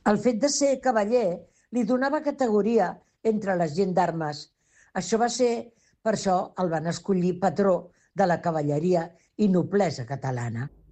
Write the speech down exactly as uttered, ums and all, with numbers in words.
El fet de ser cavaller li donava categoria entre la gent d'armes. Això va ser, per això el van escollir patró de la cavalleria i noblesa catalana.